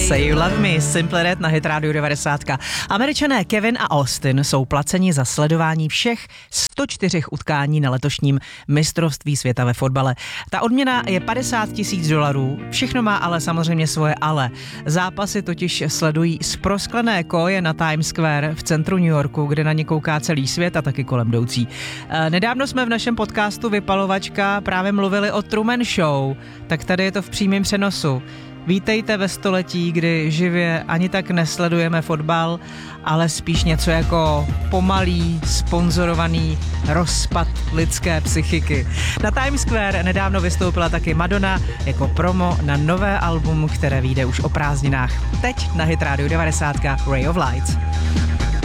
Say You Love Me, Simple Red na Hit Radio 90. Američané Kevin a Austin jsou placeni za sledování všech 104 utkání na letošním mistrovství světa ve fotbale. Ta odměna je $50,000, všechno má ale samozřejmě svoje ale. Zápasy totiž sledují z prosklené koje na Times Square v centru New Yorku, kde na ně kouká celý svět a taky kolem jdoucí. Nedávno jsme v našem podcastu Vypalovačka právě mluvili o Truman Show, tak tady je to v přímém přenosu. Vítejte ve století, kdy živě ani tak nesledujeme fotbal, ale spíš něco jako pomalý, sponzorovaný rozpad lidské psychiky. Na Times Square nedávno vystoupila taky Madonna jako promo na nové album, které vyjde už o prázdninách. Teď na Hit Radio 90 Ray of Light.